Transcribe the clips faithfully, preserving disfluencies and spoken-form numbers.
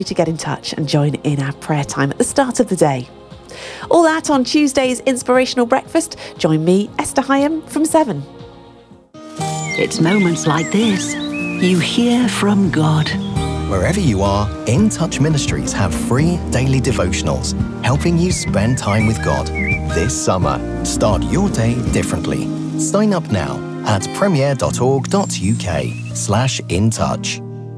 to get in touch and join in our prayer time at the start of the day. All that on Tuesday's Inspirational Breakfast. Join me, Esther Hyam, from seven. It's moments like this you hear from God. Wherever you are, In Touch Ministries have free daily devotionals helping you spend time with God. This summer, start your day differently. Sign up now at premier.org.uk slash in touch.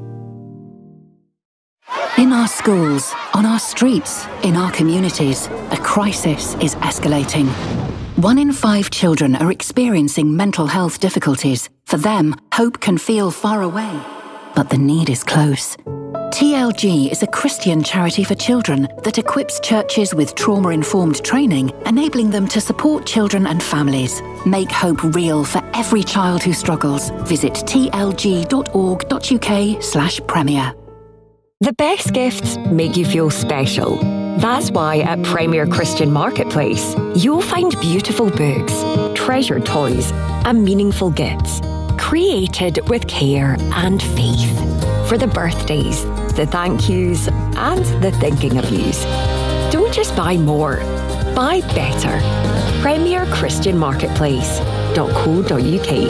In our schools, on our streets, in our communities, a crisis is escalating. One in five children are experiencing mental health difficulties. For them, hope can feel far away, but the need is close. T L G is a Christian charity for children that equips churches with trauma-informed training, enabling them to support children and families. Make hope real for every child who struggles. Visit tlg.org.uk slash premier. The best gifts make you feel special. That's why at Premier Christian Marketplace, you'll find beautiful books, treasured toys, and meaningful gifts, created with care and faith. For the birthdays, the thank yous, and the thinking of yous. Don't just buy more, buy better. Premier Christian Marketplace dot co dot uk.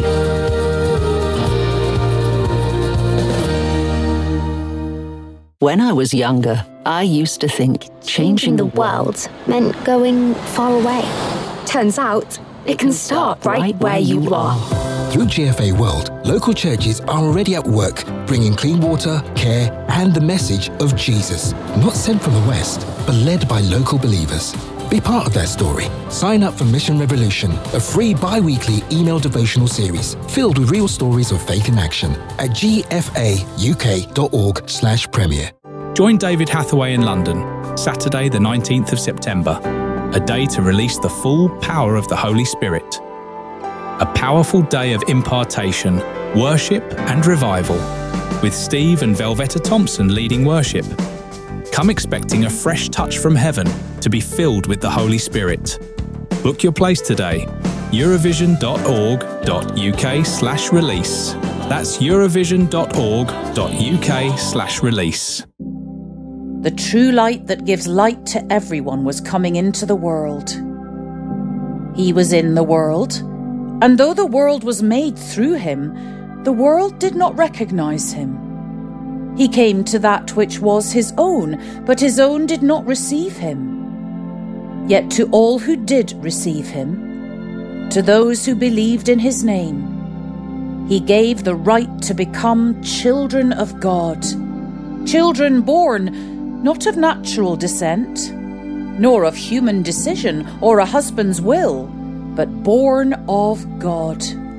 When I was younger, I used to think changing the world meant going far away. Turns out, it can start right where you are. Through G F A World, local churches are already at work, bringing clean water, care, and the message of Jesus. Not sent from the West, but led by local believers. Be part of that story. Sign up for Mission Revolution, a free bi-weekly email devotional series filled with real stories of faith in action at gfauk.org slash premier. Join David Hathaway in London, Saturday the nineteenth of September, a day to release the full power of the Holy Spirit. A powerful day of impartation, worship and revival, with Steve and Velvetta Thompson leading worship. Come expecting a fresh touch from heaven to be filled with the Holy Spirit. Book your place today, eurovision.org.uk slash release. That's eurovision.org.uk slash release. The true light that gives light to everyone was coming into the world. He was in the world, and though the world was made through him, the world did not recognize him. He came to that which was his own, but his own did not receive him. Yet to all who did receive him, to those who believed in his name, he gave the right to become children of God. Children born not of natural descent, nor of human decision or a husband's will, but born of God.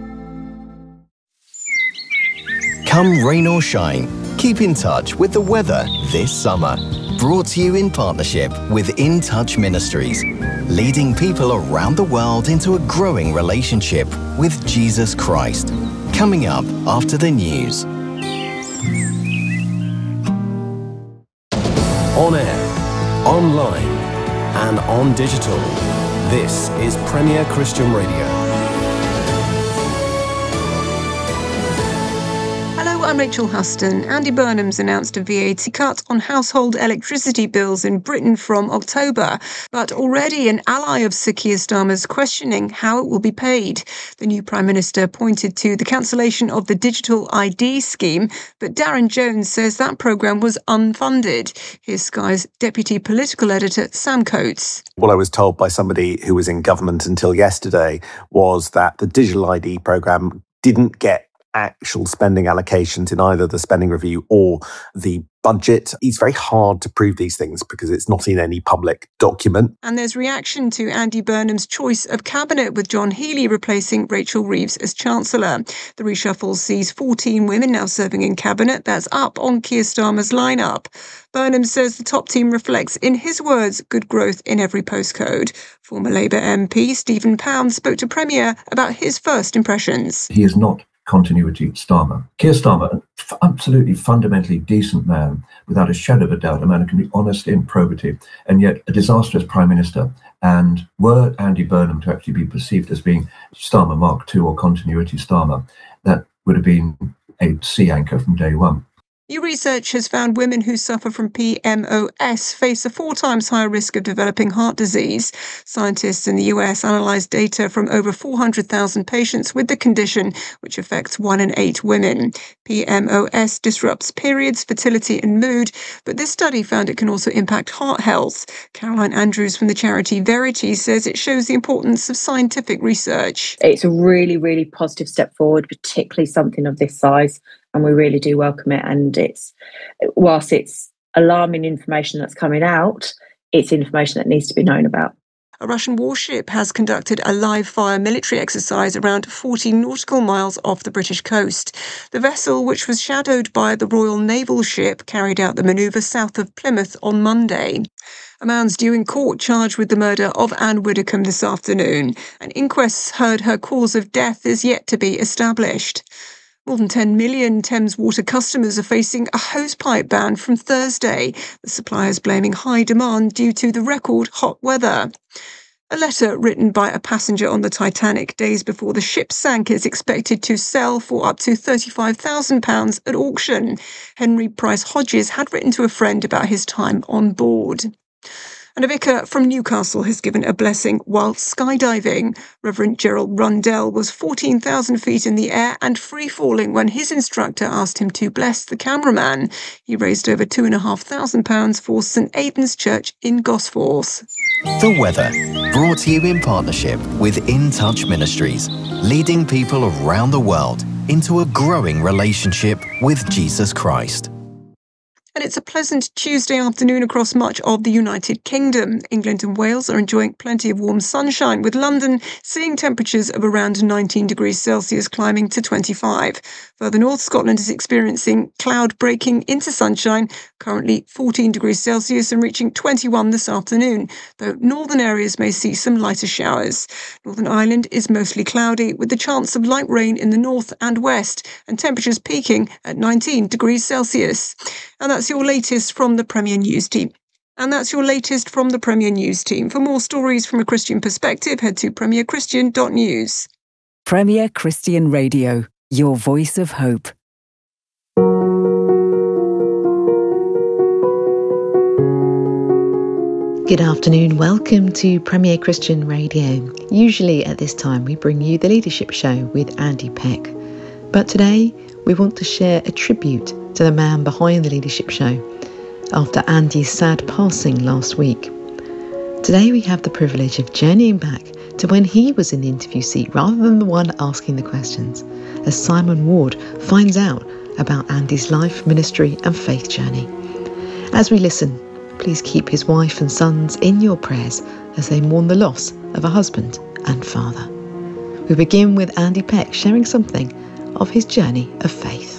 Come rain or shine, keep in touch with the weather this summer. Brought to you in partnership with In Touch Ministries, leading people around the world into a growing relationship with Jesus Christ. Coming up after the news. On air, online, and on digital. This is Premier Christian Radio. I'm Rachel Huston. Andy Burnham's announced a V A T cut on household electricity bills in Britain from October, but already an ally of Sir Keir Starmer's questioning how it will be paid. The new Prime Minister pointed to the cancellation of the Digital I D scheme, but Darren Jones says that programme was unfunded. Here's Sky's Deputy Political Editor, Sam Coates. What I was told by somebody who was in government until yesterday was that the Digital I D programme didn't get actual spending allocations in either the spending review or the budget. It's very hard to prove these things because it's not in any public document. And there's reaction to Andy Burnham's choice of cabinet, with John Healey replacing Rachel Reeves as Chancellor. The reshuffle sees fourteen women now serving in cabinet. That's up on Keir Starmer's lineup. Burnham says the top team reflects, in his words, good growth in every postcode. Former Labour M P Stephen Pound spoke to Premier about his first impressions. He is not continuity Starmer. Keir Starmer, f- absolutely fundamentally decent man, without a shadow of a doubt, a man who can be honest in probity, and yet a disastrous Prime Minister. And were Andy Burnham to actually be perceived as being Starmer Mark two or continuity Starmer, that would have been a sea anchor from day one. New research has found women who suffer from P M O S face a four times higher risk of developing heart disease. Scientists in the U S analysed data from over four hundred thousand patients with the condition, which affects one in eight women. P M O S disrupts periods, fertility and mood, but this study found it can also impact heart health. Caroline Andrews from the charity Verity says it shows the importance of scientific research. It's a really, really positive step forward, particularly something of this size. And we really do welcome it. And it's, whilst it's alarming information that's coming out, it's information that needs to be known about. A Russian warship has conducted a live-fire military exercise around forty nautical miles off the British coast. The vessel, which was shadowed by the Royal Naval ship, carried out the manoeuvre south of Plymouth on Monday. A man's due in court charged with the murder of Anne Widdecombe this afternoon. An inquest heard her cause of death is yet to be established. More than ten million Thames Water customers are facing a hosepipe ban from Thursday, the suppliers blaming high demand due to the record hot weather. A letter written by a passenger on the Titanic days before the ship sank is expected to sell for up to thirty-five thousand pounds at auction. Henry Price Hodges had written to a friend about his time on board. And a vicar from Newcastle has given a blessing while skydiving. Reverend Gerald Rundell was fourteen thousand feet in the air and free-falling when his instructor asked him to bless the cameraman. He raised over two thousand five hundred pounds for St Aidan's Church in Gosforth. The weather, brought to you in partnership with In Touch Ministries, leading people around the world into a growing relationship with Jesus Christ. And it's a pleasant Tuesday afternoon across much of the United Kingdom. England and Wales are enjoying plenty of warm sunshine, with London seeing temperatures of around nineteen degrees Celsius climbing to twenty-five. Further north, Scotland is experiencing cloud breaking into sunshine, currently fourteen degrees Celsius and reaching twenty-one this afternoon, though northern areas may see some lighter showers. Northern Ireland is mostly cloudy, with the chance of light rain in the north and west, and temperatures peaking at nineteen degrees Celsius. And that's your latest from the Premier News team. And that's your latest from the Premier News team. For more stories from a Christian perspective, head to premier christian dot news. Premier Christian Radio, your voice of hope. Good afternoon, welcome to Premier Christian Radio. Usually at this time we bring you the Leadership Show with Andy Peck. But today we want to share a tribute to the man behind the Leadership Show after Andy's sad passing last week. Today we have the privilege of journeying back to when he was in the interview seat rather than the one asking the questions, as Simon Ward finds out about Andy's life, ministry and faith journey. As we listen, please keep his wife and sons in your prayers as they mourn the loss of a husband and father. We begin with Andy Peck sharing something of his journey of faith.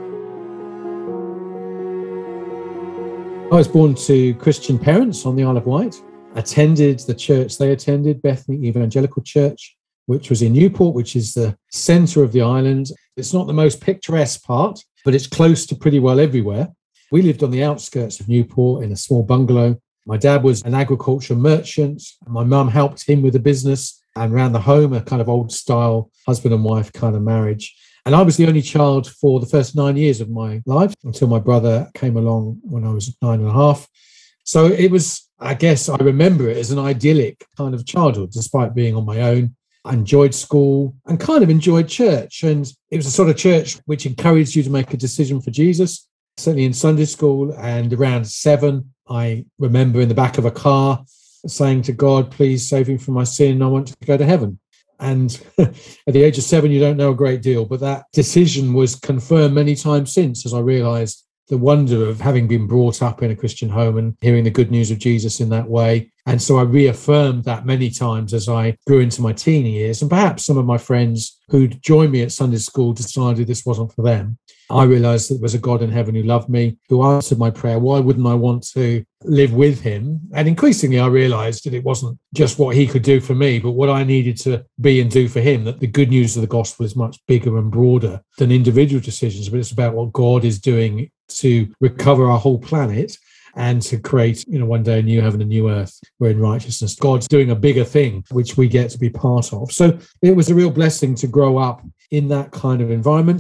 I was born to Christian parents on the Isle of Wight, attended the church they attended, Bethany Evangelical Church, which was in Newport, which is the centre of the island. It's not the most picturesque part, but it's close to pretty well everywhere. We lived on the outskirts of Newport in a small bungalow. My dad was an agriculture merchant. My mum helped him with the business and ran the home, a kind of old style husband and wife kind of marriage. And I was the only child for the first nine years of my life until my brother came along when I was nine and a half. So it was, I guess I remember it as an idyllic kind of childhood, despite being on my own. I enjoyed school and kind of enjoyed church. And it was a sort of church which encouraged you to make a decision for Jesus, certainly in Sunday school. And around seven, I remember in the back of a car saying to God, please save me from my sin. I want to go to heaven. And at the age of seven, you don't know a great deal, but that decision was confirmed many times since, as I realised the wonder of having been brought up in a Christian home and hearing the good news of Jesus in that way. And so I reaffirmed that many times as I grew into my teen years. And perhaps some of my friends who'd joined me at Sunday school decided this wasn't for them. I realised that there was a God in heaven who loved me, who answered my prayer. Why wouldn't I want to live with him? And increasingly, I realised that it wasn't just what he could do for me, but what I needed to be and do for him, that the good news of the gospel is much bigger and broader than individual decisions, but it's about what God is doing to recover our whole planet and to create, you know, one day a new heaven and new earth where in righteousness God's doing a bigger thing, which we get to be part of. So it was a real blessing to grow up in that kind of environment.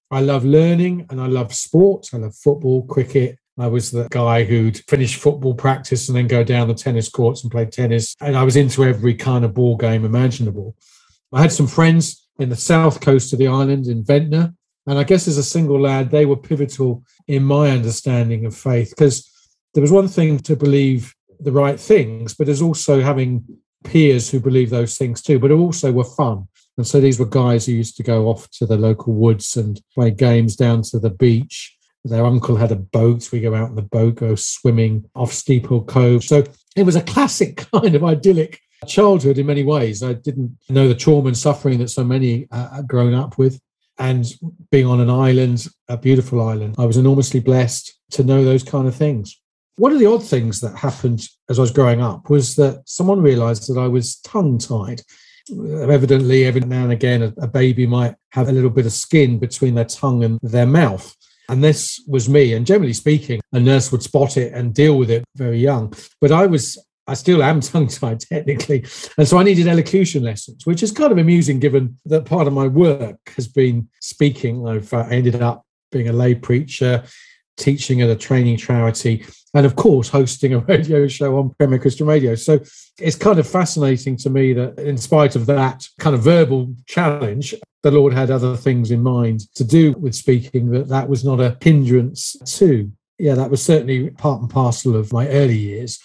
I love learning and I love sport. I love football, cricket. I was the guy who'd finish football practice and then go down the tennis courts and play tennis. And I was into every kind of ball game imaginable. I had some friends in the south coast of the island in Ventnor. And I guess as a single lad, they were pivotal in my understanding of faith, because there was one thing to believe the right things, but there's also having peers who believe those things too, but also were fun. And so these were guys who used to go off to the local woods and play games down to the beach. Their uncle had a boat. We go out in the boat, go swimming off Steeple Cove. So it was a classic kind of idyllic childhood in many ways. I didn't know the trauma and suffering that so many uh, had grown up with. And being on an island, a beautiful island, I was enormously blessed to know those kind of things. One of the odd things that happened as I was growing up was that someone realised that I was tongue-tied. Evidently, every now and again, a, a baby might have a little bit of skin between their tongue and their mouth. And this was me. And generally speaking, a nurse would spot it and deal with it very young. But I was, I still am tongue-tied technically. And so I needed elocution lessons, which is kind of amusing given that part of my work has been speaking. I've uh, ended up being a lay preacher, teaching at a training charity, and of course, hosting a radio show on Premier Christian Radio. So it's kind of fascinating to me that in spite of that kind of verbal challenge, the Lord had other things in mind to do with speaking, that that was not a hindrance to. Yeah, that was certainly part and parcel of my early years.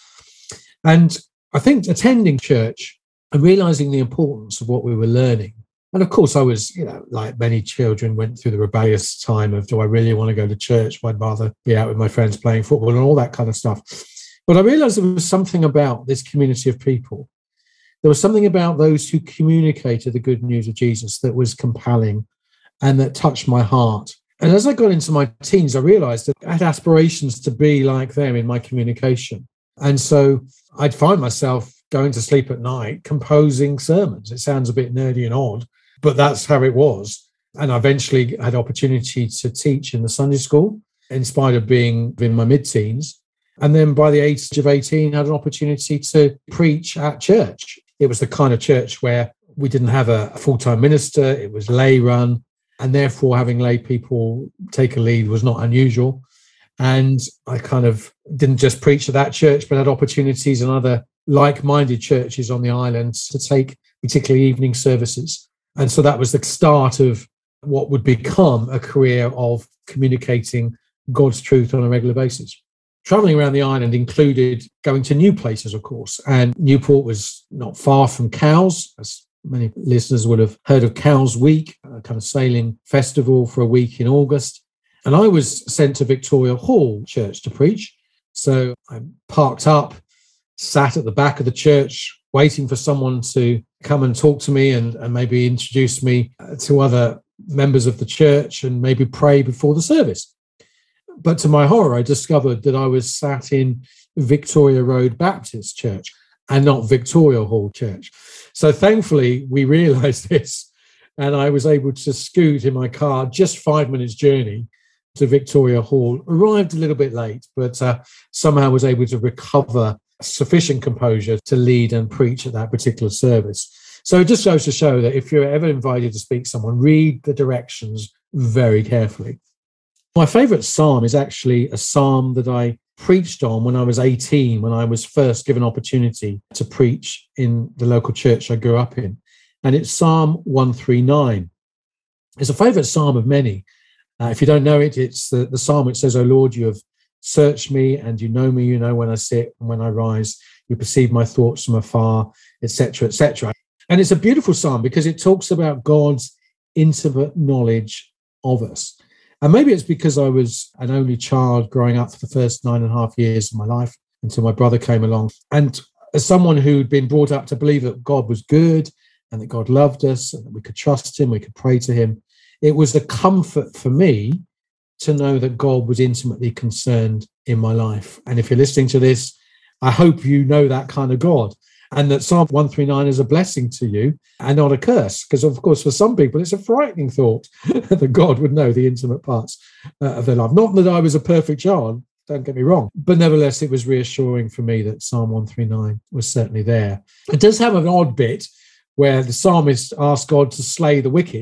And I think attending church and realizing the importance of what we were learning. And of course, I was, you know, like many children, went through the rebellious time of, do I really want to go to church? I'd rather be out with my friends playing football and all that kind of stuff. But I realized there was something about this community of people. There was something about those who communicated the good news of Jesus that was compelling and that touched my heart. And as I got into my teens, I realized that I had aspirations to be like them in my communication. And so I'd find myself going to sleep at night composing sermons. It sounds a bit nerdy and odd, but that's how it was. And I eventually had opportunity to teach in the Sunday school, in spite of being in my mid-teens. And then by the age of eighteen, I had an opportunity to preach at church. It was the kind of church where we didn't have a full-time minister. It was lay run. And therefore, having lay people take a lead was not unusual. And I kind of didn't just preach at that church, but had opportunities in other like-minded churches on the island to take particularly evening services. And so that was the start of what would become a career of communicating God's truth on a regular basis. Traveling around the island included going to new places, of course. And Newport was not far from Cowes, as many listeners would have heard of Cowes Week, a kind of sailing festival for a week in August. And I was sent to Victoria Hall Church to preach. So I parked up, sat at the back of the church, waiting for someone to come and talk to me and, and maybe introduce me to other members of the church and maybe pray before the service. But to my horror, I discovered that I was sat in Victoria Road Baptist Church and not Victoria Hall Church. So thankfully, we realised this, and I was able to scoot in my car just five minutes journey to Victoria Hall. Arrived a little bit late, but uh, somehow was able to recover sufficient composure to lead and preach at that particular service. So it just goes to show that if you're ever invited to speak to someone, read the directions very carefully. My favourite psalm is actually a psalm that I preached on when I was eighteen, when I was first given opportunity to preach in the local church I grew up in. And it's Psalm one thirty-nine. It's a favourite psalm of many. Uh, if you don't know it, it's the, the psalm which says, "O Lord, you have searched me and you know me, you know when I sit and when I rise, you perceive my thoughts from afar," et cetera, et cetera. And it's a beautiful psalm because it talks about God's intimate knowledge of us. And maybe it's because I was an only child growing up for the first nine and a half years of my life until my brother came along. And as someone who'd been brought up to believe that God was good and that God loved us and that we could trust him, we could pray to him, it was a comfort for me to know that God was intimately concerned in my life. And if you're listening to this, I hope you know that kind of God, and that Psalm one thirty-nine is a blessing to you and not a curse. Because, of course, for some people, it's a frightening thought that God would know the intimate parts uh, of their life. Not that I was a perfect child, don't get me wrong, but nevertheless, it was reassuring for me that Psalm one thirty-nine was certainly there. It does have an odd bit where the psalmist asks God to slay the wicked.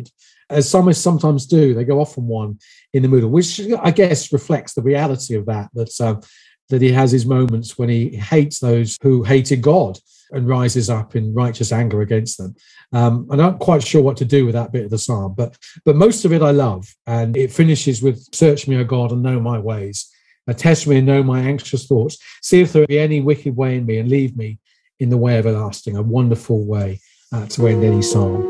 as psalmists sometimes do. They go off on one in the middle, which I guess reflects the reality of that, that, uh, that he has his moments when he hates those who hated God and rises up in righteous anger against them. Um, I'm not quite sure what to do with that bit of the psalm, but but most of it I love. And it finishes with, search me, O God, and know my ways. Uh, test me and know my anxious thoughts. See if there be any wicked way in me and leave me in the way everlasting. A wonderful way uh, to end any psalm.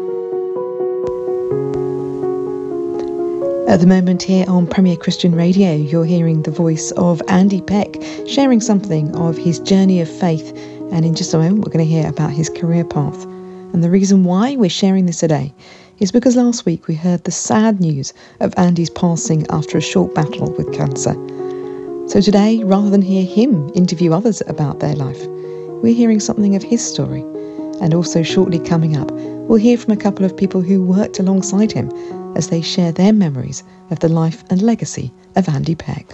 At the moment here on Premier Christian Radio, you're hearing the voice of Andy Peck sharing something of his journey of faith. And in just a moment, we're going to hear about his career path. And the reason why we're sharing this today is because last week we heard the sad news of Andy's passing after a short battle with cancer. So today, rather than hear him interview others about their life, we're hearing something of his story. And also shortly coming up, we'll hear from a couple of people who worked alongside him as they share their memories of the life and legacy of Andy Peck.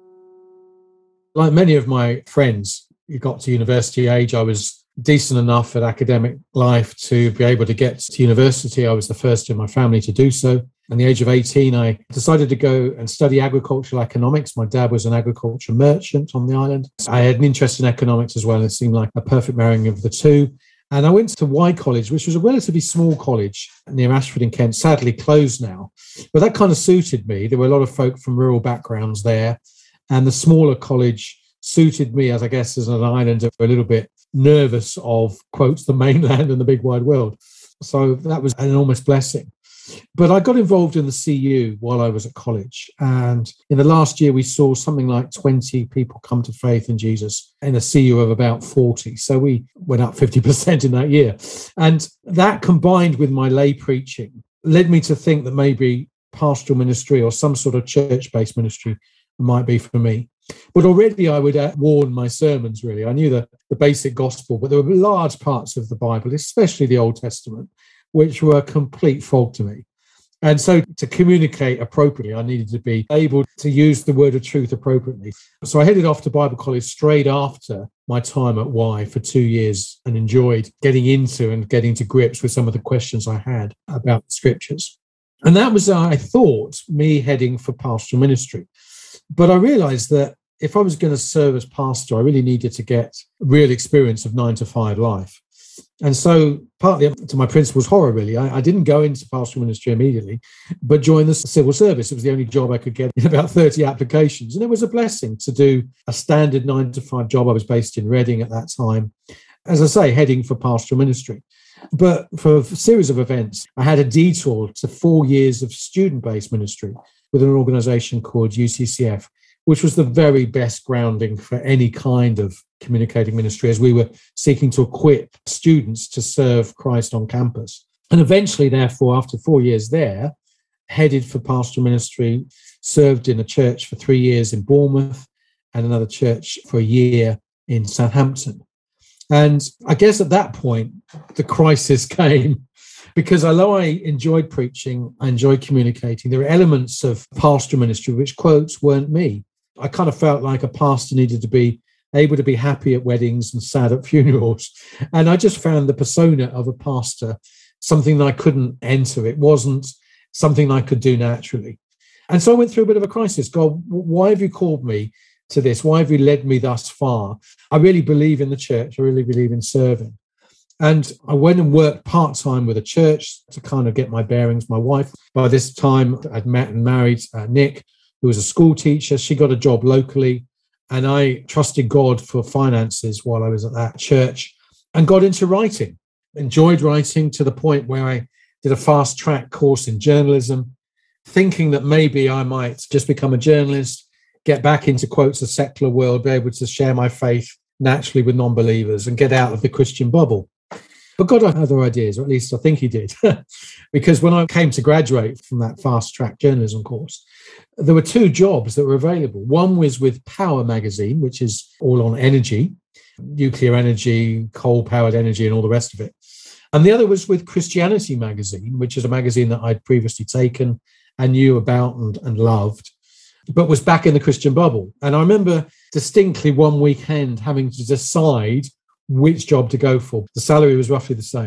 Like many of my friends, you got to university age, I was decent enough at academic life to be able to get to university. I was the first in my family to do so. At the age of eighteen, I decided to go and study agricultural economics. My dad was an agriculture merchant on the island. I had an interest in economics as well. It seemed like a perfect marrying of the two. And I went to Y College, which was a relatively small college near Ashford in Kent, sadly closed now. But that kind of suited me. There were a lot of folk from rural backgrounds there. And the smaller college suited me, as I guess, as an islander, a little bit nervous of, quotes, the mainland and the big wide world. So that was an enormous blessing. But I got involved in the C U while I was at college. And in the last year, we saw something like twenty people come to faith in Jesus in a C U of about forty. So we went up fifty percent in that year. And that, combined with my lay preaching, led me to think that maybe pastoral ministry or some sort of church-based ministry might be for me. But already I would uh, warn my sermons, really. I knew the, the basic gospel, but there were large parts of the Bible, especially the Old Testament, which were a complete fog to me. And so to communicate appropriately, I needed to be able to use the word of truth appropriately. So I headed off to Bible college straight after my time at Y for two years and enjoyed getting into and getting to grips with some of the questions I had about the scriptures. And that was, I thought, me heading for pastoral ministry. But I realized that if I was going to serve as pastor, I really needed to get real experience of nine to five life. And so partly to my principal's horror, really, I, I didn't go into pastoral ministry immediately, but joined the civil service. It was the only job I could get in about thirty applications. And it was a blessing to do a standard nine to five job. I was based in Reading at that time, as I say, heading for pastoral ministry. But for a series of events, I had a detour to four years of student-based ministry with an organisation called U C C F, which was the very best grounding for any kind of communicating ministry, as we were seeking to equip students to serve Christ on campus. And eventually, therefore, after four years there, headed for pastoral ministry, served in a church for three years in Bournemouth and another church for a year in Southampton. And I guess at that point, the crisis came. Because although I enjoyed preaching, I enjoyed communicating, there were elements of pastoral ministry which, quotes, weren't me. I kind of felt like a pastor needed to be able to be happy at weddings and sad at funerals. And I just found the persona of a pastor something that I couldn't enter. It wasn't something I could do naturally. And so I went through a bit of a crisis. God, why have you called me to this? Why have you led me thus far? I really believe in the church. I really believe in serving. And I went and worked part-time with a church to kind of get my bearings. My wife, by this time, I'd met and married uh, Nick, who was a school teacher. She got a job locally, and I trusted God for finances while I was at that church and got into writing. Enjoyed writing to the point where I did a fast-track course in journalism, thinking that maybe I might just become a journalist, get back into, quotes, the secular world, be able to share my faith naturally with non-believers and get out of the Christian bubble. But God had other ideas, or at least I think he did, because when I came to graduate from that fast-track journalism course, there were two jobs that were available. One was with Power magazine, which is all on energy, nuclear energy, coal-powered energy, and all the rest of it. And the other was with Christianity magazine, which is a magazine that I'd previously taken and knew about and, and loved, but was back in the Christian bubble. And I remember distinctly one weekend having to decide which job to go for. The salary was roughly the same.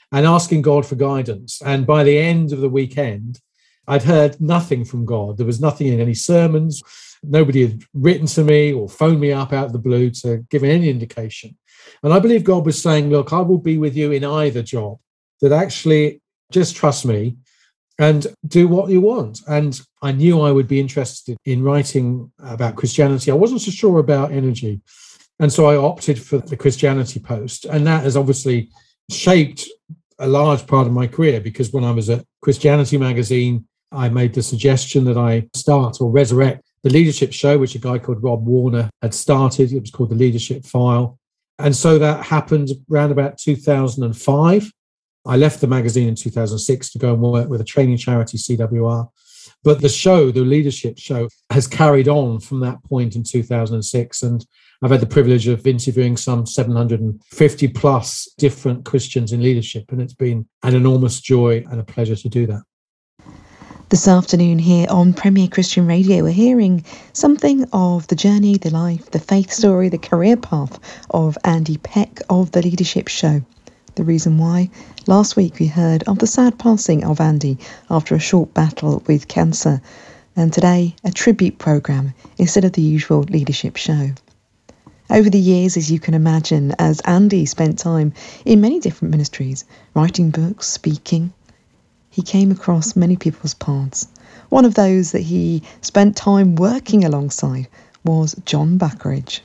and asking God for guidance. And by the end of the weekend, I'd heard nothing from God. There was nothing in any sermons. Nobody had written to me or phoned me up out of the blue to give any indication. And I believe God was saying, look, I will be with you in either job, that actually just trust me and do what you want. And I knew I would be interested in writing about Christianity. I wasn't so sure about energy. And so I opted for the Christianity post. And that has obviously shaped a large part of my career, because when I was at Christianity Magazine, I made the suggestion that I start or resurrect the leadership show, which a guy called Rob Warner had started. It was called The Leadership File. And so that happened around about two thousand five. I left the magazine in two thousand six to go and work with a training charity, C W R. But the show, the leadership show, has carried on from that point in two thousand six. And I've had the privilege of interviewing some seven hundred fifty plus different Christians in leadership. And it's been an enormous joy and a pleasure to do that. This afternoon here on Premier Christian Radio, we're hearing something of the journey, the life, the faith story, the career path of Andy Peck of The Leadership Show. The reason why? Last week we heard of the sad passing of Andy after a short battle with cancer. And today, a tribute programme instead of the usual leadership show. Over the years, as you can imagine, as Andy spent time in many different ministries, writing books, speaking, he came across many people's paths. One of those that he spent time working alongside was John Buckridge.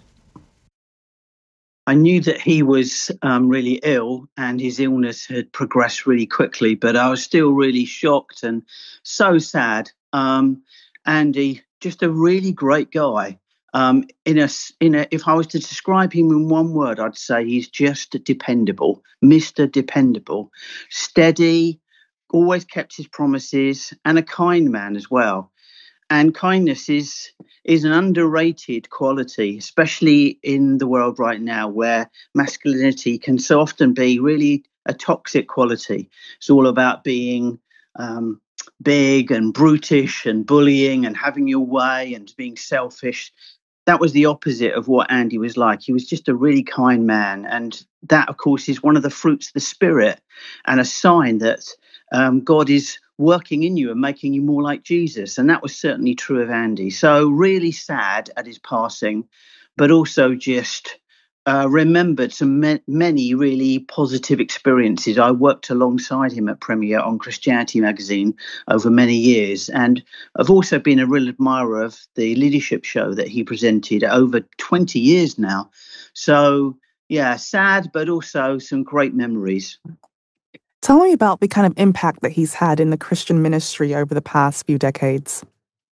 I knew that he was um, really ill and his illness had progressed really quickly, but I was still really shocked and so sad. Um, Andy, just a really great guy. Um, in a, in a, if I was to describe him in one word, I'd say he's just dependable, Mister Dependable, steady, always kept his promises, and a kind man as well. And kindness is is an underrated quality, especially in the world right now where masculinity can so often be really a toxic quality. It's all about being um, big and brutish and bullying and having your way and being selfish. That was the opposite of what Andy was like. He was just a really kind man. And that, of course, is one of the fruits of the Spirit and a sign that um, God is working in you and making you more like Jesus. And that was certainly true of Andy. So really sad at his passing, but also just uh, remembered some ma- many really positive experiences. I worked alongside him at Premier on Christianity Magazine over many years. And I've also been a real admirer of the leadership show that he presented over twenty years now. So, yeah, sad, but also some great memories. Tell me about the kind of impact that he's had in the Christian ministry over the past few decades.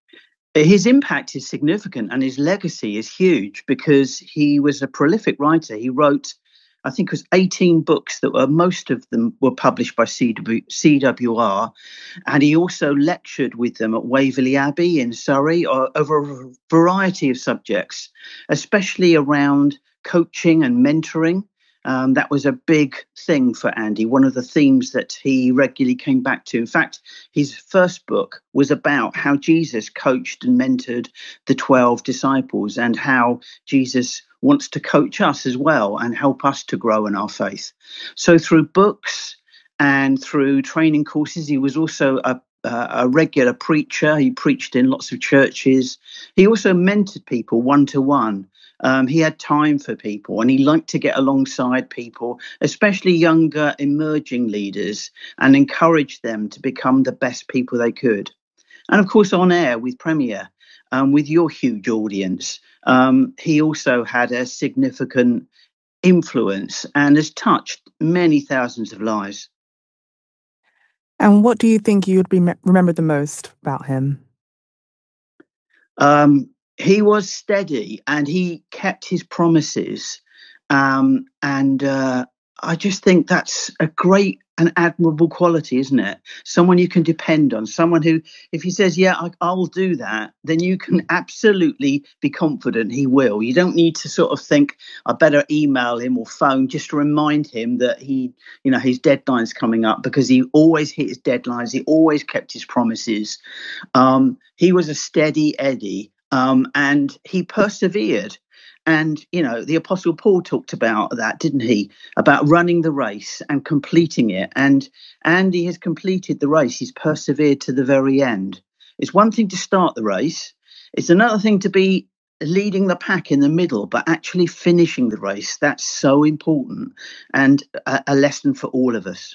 His impact is significant and his legacy is huge because he was a prolific writer. He wrote, I think it was eighteen books that were, most of them were published by C W R. And he also lectured with them at Waverley Abbey in Surrey over a variety of subjects, especially around coaching and mentoring. Um, that was a big thing for Andy, one of the themes that he regularly came back to. In fact, his first book was about how Jesus coached and mentored the twelve disciples and how Jesus wants to coach us as well and help us to grow in our faith. So through books and through training courses, he was also a Uh, a regular preacher. He preached in lots of churches. He also mentored people one-to-one. Um, he had time for people and he liked to get alongside people, especially younger emerging leaders, and encourage them to become the best people they could. And of course, on air with Premier, um, with your huge audience, um, he also had a significant influence and has touched many thousands of lives. And what do you think you would be me- remembered the most about him? Um, he was steady and he kept his promises. Um, and uh, I just think that's a great and admirable quality, isn't it? Someone you can depend on, someone who, if he says, yeah, I, I will do that, then you can absolutely be confident he will. You don't need to sort of think, I better email him or phone just to remind him that he, you know, his deadline's coming up, because he always hit his deadlines. He always kept his promises. Um, he was a steady Eddie um, and he persevered. And, you know, the Apostle Paul talked about that, didn't he? About running the race and completing it. And Andy has completed the race. He's persevered to the very end. It's one thing to start the race. It's another thing to be leading the pack in the middle, but actually finishing the race. That's so important and a, a lesson for all of us.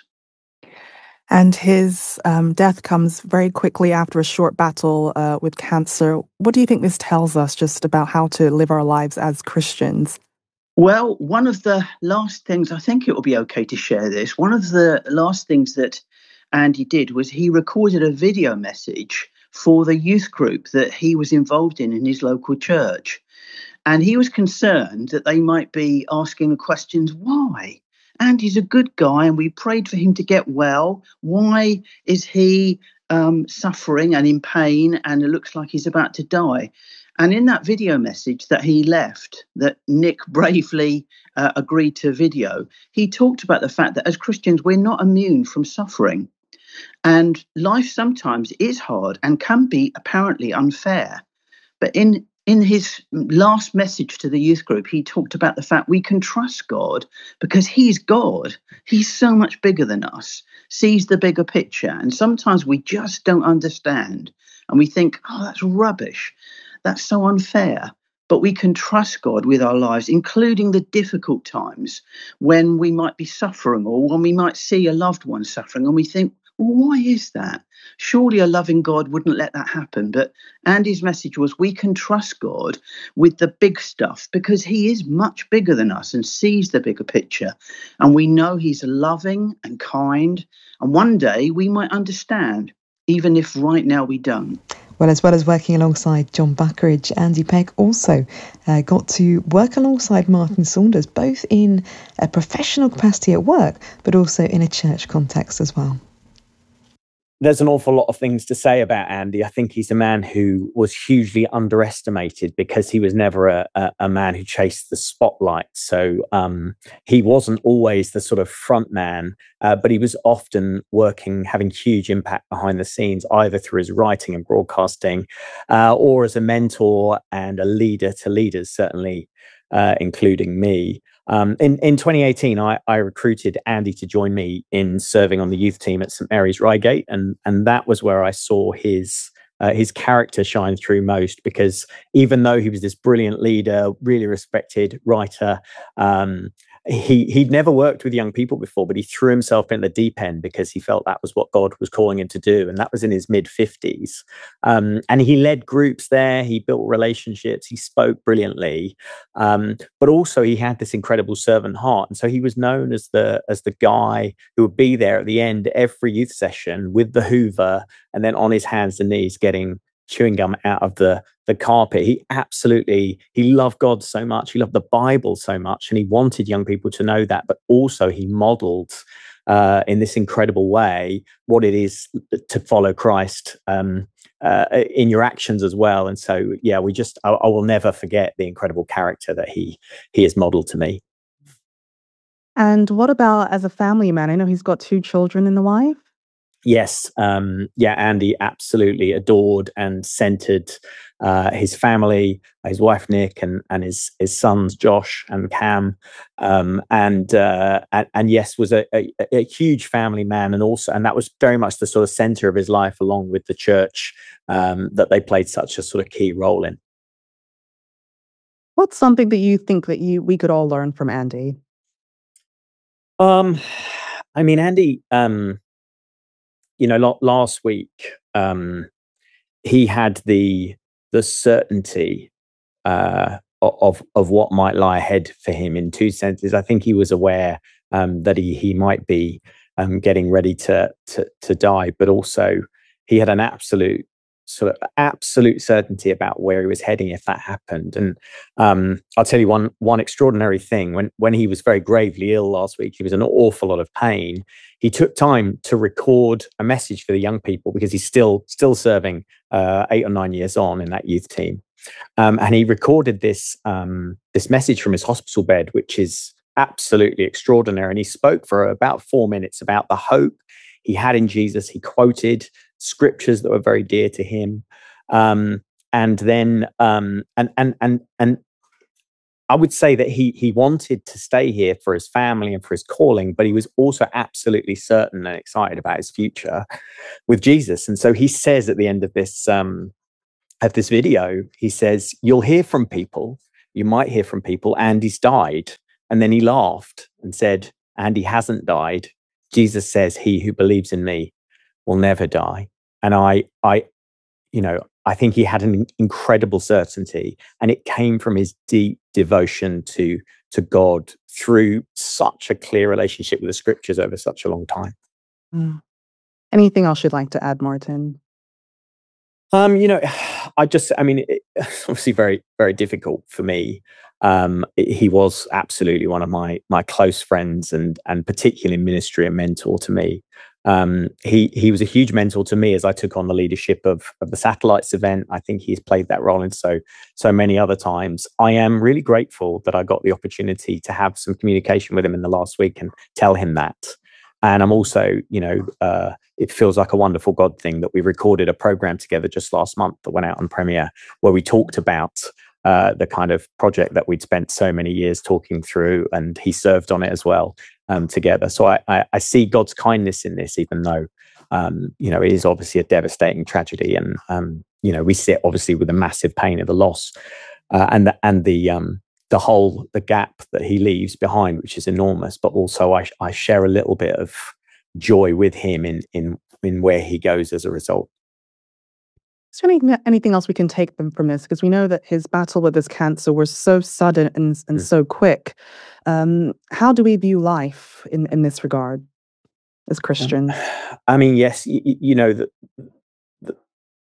And his um, death comes very quickly after a short battle uh, with cancer. What do you think this tells us just about how to live our lives as Christians? Well, one of the last things, I think it will be okay to share this. One of the last things that Andy did was he recorded a video message for the youth group that he was involved in in his local church. And he was concerned that they might be asking the questions, why? Andy's a good guy and we prayed for him to get well. Why is he um, suffering and in pain and it looks like he's about to die? And in that video message that he left, that Nick bravely uh, agreed to video, he talked about the fact that as Christians, we're not immune from suffering. And life sometimes is hard and can be apparently unfair. But in In his last message to the youth group, he talked about the fact we can trust God because he's God. He's so much bigger than us, sees the bigger picture. And sometimes we just don't understand. And we think, oh, that's rubbish. That's so unfair. But we can trust God with our lives, including the difficult times when we might be suffering or when we might see a loved one suffering. And we think, well, why is that? Surely a loving God wouldn't let that happen. But Andy's message was we can trust God with the big stuff because he is much bigger than us and sees the bigger picture. And we know he's loving and kind. And one day we might understand, even if right now we don't. Well, as well as working alongside John Buckeridge, Andy Peck also uh, got to work alongside Martin Saunders, both in a professional capacity at work, but also in a church context as well. There's an awful lot of things to say about Andy. I think he's a man who was hugely underestimated because he was never a, a, a man who chased the spotlight. So um, he wasn't always the sort of front man, uh, but he was often working, having huge impact behind the scenes, either through his writing and broadcasting, uh, or as a mentor and a leader to leaders, certainly uh, including me. Um, in, in twenty eighteen, I, I recruited Andy to join me in serving on the youth team at St Mary's Reigate, and and that was where I saw his uh, his character shine through most. Because even though he was this brilliant leader, really respected writer, um, he he'd never worked with young people before, but he threw himself in the deep end because he felt that was what God was calling him to do, and that was in his mid fifties. Um, and he led groups there. He built relationships. He spoke brilliantly, um, but also he had this incredible servant heart, and so he was known as the as the guy who would be there at the end every youth session with the Hoover, and then on his hands and knees getting chewing gum out of the the carpet. He absolutely, he loved God so much. He loved the Bible so much. And he wanted young people to know that. But also he modeled uh, in this incredible way what it is to follow Christ um, uh, in your actions as well. And so, yeah, we just, I, I will never forget the incredible character that he he has modeled to me. And what about as a family man? I know he's got two children and a wife. Yes. Um, yeah, Andy absolutely adored and centered uh, his family, his wife, Nick, and, and his, his sons, Josh and Cam. Um, and, uh, and, and yes, was a, a, a huge family man. And also, and that was very much the sort of center of his life, along with the church um, that they played such a sort of key role in. What's something that you think that you we could all learn from Andy? Um, I mean, Andy, um, you know, last week um, he had the the certainty uh, of of what might lie ahead for him in two senses. I think he was aware um, that he he might be um, getting ready to to to die, but also he had an absolute sort of absolute certainty about where he was heading if that happened. And um, I'll tell you one one extraordinary thing. When when he was very gravely ill last week, he was in an awful lot of pain. He took time to record a message for the young people because he's still still serving uh, eight or nine years on in that youth team. Um, and he recorded this um, this message from his hospital bed, which is absolutely extraordinary. And he spoke for about four minutes about the hope he had in Jesus. He quoted scriptures that were very dear to him, um, and then um, and and and and I would say that he he wanted to stay here for his family and for his calling, but he was also absolutely certain and excited about his future with Jesus. And so he says at the end of this um, of this video, he says, "You'll hear from people. You might hear from people. Andy's died." And then he laughed and said, "Andy hasn't died. Jesus says, he who believes in me will never die." And I, I, you know, I think he had an incredible certainty, and it came from his deep devotion to to God through such a clear relationship with the scriptures over such a long time. Mm. Anything else you'd like to add, Martin? Um, you know, I just, I mean, it's obviously very, very difficult for me. Um, it, he was absolutely one of my my close friends, and and particularly in ministry, a mentor to me. Um, he he was a huge mentor to me as I took on the leadership of of the Satellites event. I think he's played that role in so so many other times. I am really grateful that I got the opportunity to have some communication with him in the last week and tell him that. And I'm also, you know, uh, it feels like a wonderful God thing that we recorded a program together just last month that went out on Premiere, where we talked about uh, the kind of project that we'd spent so many years talking through, and he served on it as well um, together. So I, I, I see God's kindness in this, even though, um, you know, it is obviously a devastating tragedy, and um, you know, we sit obviously with the massive pain of the loss uh, and the, and the um, the whole the gap that he leaves behind, which is enormous. But also, I, I share a little bit of joy with him in in in where he goes as a result. Is there any, anything else we can take from this? Because we know that his battle with his cancer was so sudden and, and mm. so quick. Um, how do we view life in, in this regard as Christians? I mean, yes, you, you know, the, the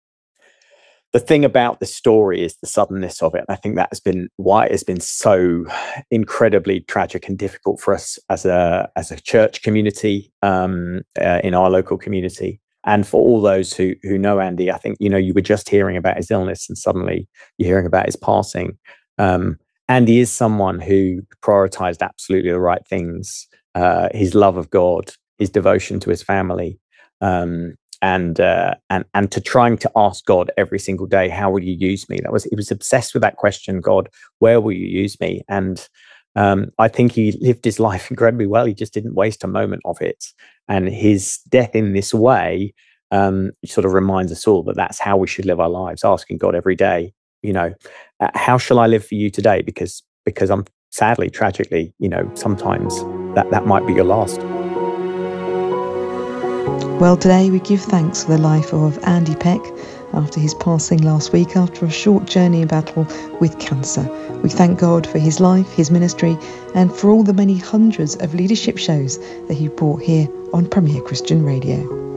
the thing about the story is the suddenness of it. I think that has been why it has been so incredibly tragic and difficult for us as a as a church community um, uh, in our local community. And for all those who who know Andy, I think, you know, you were just hearing about his illness and suddenly you're hearing about his passing. Um, Andy is someone who prioritized absolutely the right things, uh, his love of God, his devotion to his family, um, and uh, and and to trying to ask God every single day, how will you use me? That was, he was obsessed with that question, God, where will you use me? And Um, I think he lived his life incredibly well. He just didn't waste a moment of it. And his death in this way um, sort of reminds us all that that's how we should live our lives, asking God every day, you know, uh, how shall I live for you today? Because because I'm sadly, tragically, you know, sometimes that, that might be your last. Well, today we give thanks for the life of Andy Peck after his passing last week after a short journey in battle with cancer. We thank God for his life, his ministry, and for all the many hundreds of leadership shows that he brought here on Premier Christian Radio.